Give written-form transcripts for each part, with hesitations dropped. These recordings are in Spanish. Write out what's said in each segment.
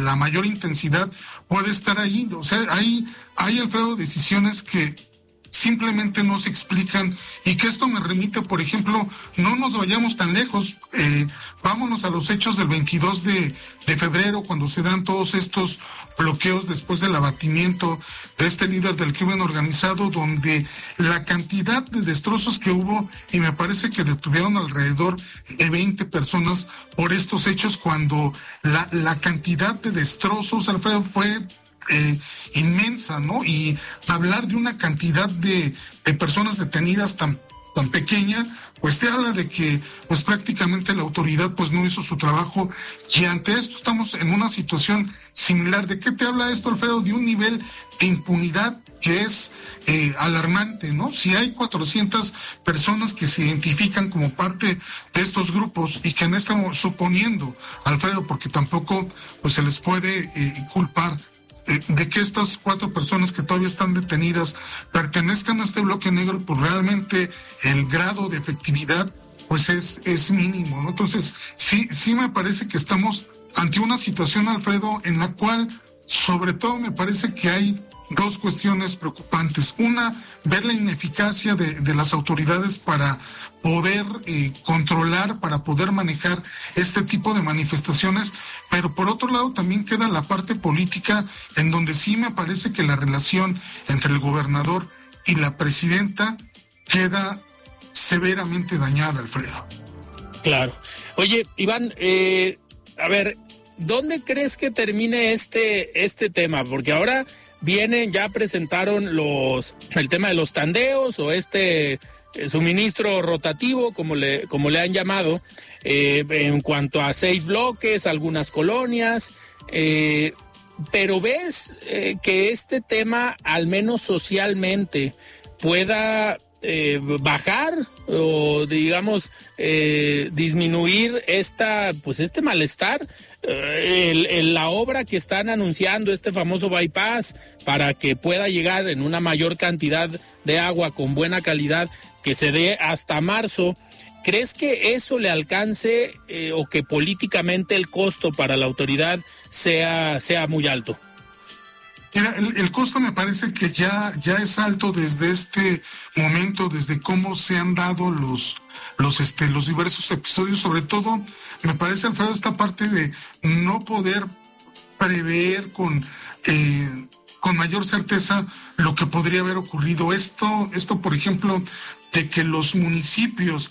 la mayor intensidad puede estar ahí. O sea, hay, Alfredo, decisiones que simplemente no se explican, y que esto me remite, por ejemplo, no nos vayamos tan lejos, vámonos a los hechos del 22 de febrero, cuando se dan todos estos bloqueos después del abatimiento de este líder del crimen organizado, donde la cantidad de destrozos que hubo, y me parece que detuvieron alrededor de 20 personas por estos hechos, cuando la cantidad de destrozos, Alfredo, fue inmensa, ¿no? Y hablar de una cantidad de personas detenidas tan pequeña, pues te habla de que pues prácticamente la autoridad pues no hizo su trabajo, y ante esto estamos en una situación similar. ¿De qué te habla esto, Alfredo? De un nivel de impunidad que es alarmante, ¿no? Si hay 400 personas que se identifican como parte de estos grupos, y que no estamos suponiendo, Alfredo, porque tampoco pues se les puede culpar de que estas 4 personas que todavía están detenidas pertenezcan a este bloque negro, pues realmente el grado de efectividad pues es mínimo, ¿no? Entonces, sí me parece que estamos ante una situación, Alfredo, en la cual sobre todo me parece que hay 2 cuestiones preocupantes. Una, ver la ineficacia de las autoridades para poder controlar, para poder manejar este tipo de manifestaciones, pero por otro lado también queda la parte política, en donde sí me parece que la relación entre el gobernador y la presidenta queda severamente dañada, Alfredo. Claro. Oye, Iván, a ver, ¿dónde crees que termine este tema? Porque ahora ya presentaron el tema de los tandeos, o suministro rotativo, como le han llamado, en cuanto a 6 bloques, algunas colonias, pero ¿ves que este tema, al menos socialmente, pueda bajar o, digamos, disminuir este malestar? La obra que están anunciando, este famoso bypass, para que pueda llegar en una mayor cantidad de agua con buena calidad, que se dé hasta marzo, ¿crees que eso le alcance o que políticamente el costo para la autoridad sea muy alto? Mira, el costo me parece que ya es alto desde este momento, desde cómo se han dado los diversos episodios. Sobre todo, me parece, Alfredo, esta parte de no poder prever con mayor certeza lo que podría haber ocurrido. Esto, por ejemplo, de que los municipios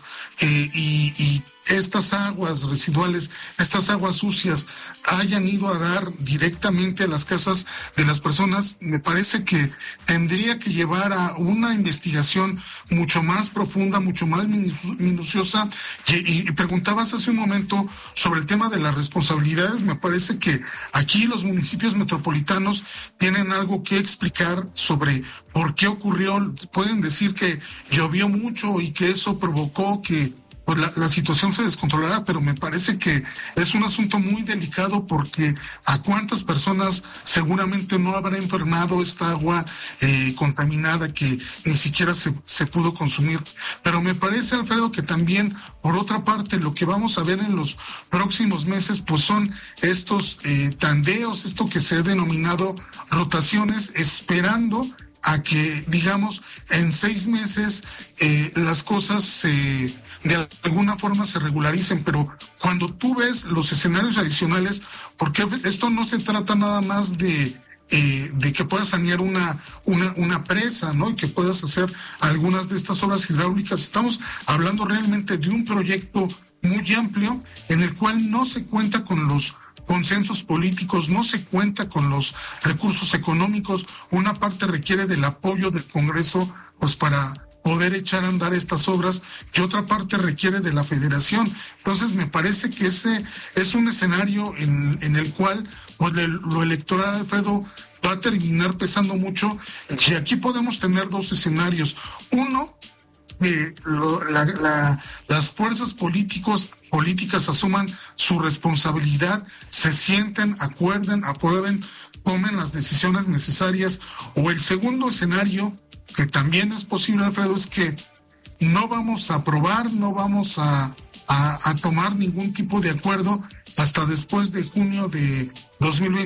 y estas aguas residuales, estas aguas sucias, hayan ido a dar directamente a las casas de las personas, me parece que tendría que llevar a una investigación mucho más profunda, mucho más minuciosa. Y preguntabas hace un momento sobre el tema de las responsabilidades. Me parece que aquí los municipios metropolitanos tienen algo que explicar sobre por qué ocurrió. Pueden decir que llovió mucho y que eso provocó que pues la situación se descontrolará, pero me parece que es un asunto muy delicado, porque a cuántas personas seguramente no habrá enfermado esta agua contaminada que ni siquiera se pudo consumir. Pero me parece, Alfredo, que también, por otra parte, lo que vamos a ver en los próximos meses, pues son estos tandeos, esto que se ha denominado rotaciones, esperando a que, digamos, en 6 meses las cosas de alguna forma se regularicen. Pero cuando tú ves los escenarios adicionales, porque esto no se trata nada más de que puedas sanear una presa, ¿no? Y que puedas hacer algunas de estas obras hidráulicas. Estamos hablando realmente de un proyecto muy amplio, en el cual no se cuenta con los consensos políticos, no se cuenta con los recursos económicos. Una parte requiere del apoyo del Congreso, pues para poder echar a andar estas obras, y otra parte requiere de la Federación. Entonces me parece que ese es un escenario en el cual pues lo electoral, Alfredo, va a terminar pesando mucho. Y aquí podemos tener 2 escenarios. Uno, las fuerzas políticas asuman su responsabilidad, se sienten, acuerden, aprueben, tomen las decisiones necesarias. O el segundo escenario, que también es posible, Alfredo, es que no vamos a aprobar, no vamos a tomar ningún tipo de acuerdo hasta después de junio de 2020.